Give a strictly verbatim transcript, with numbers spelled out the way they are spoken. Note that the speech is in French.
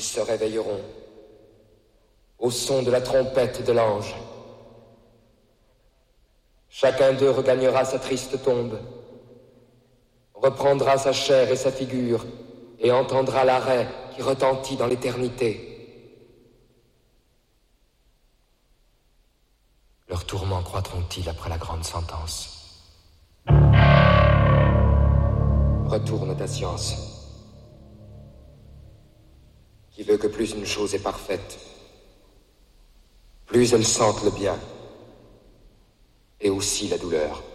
se réveilleront au son de la trompette de l'ange. Chacun d'eux regagnera sa triste tombe, reprendra sa chair et sa figure, et entendra l'arrêt qui retentit dans l'éternité. Leurs tourments croîtront-ils après la grande sentence? Retourne ta science, qui veut que plus une chose est parfaite, plus elle sente le bien, et aussi la douleur.